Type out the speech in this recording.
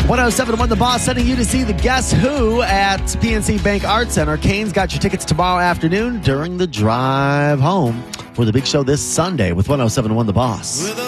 107.1 The Boss sending you to see the Guess Who at PNC Bank Arts Center. Kane's got your tickets tomorrow afternoon during the drive home for the big show this Sunday with 107.1 The Boss.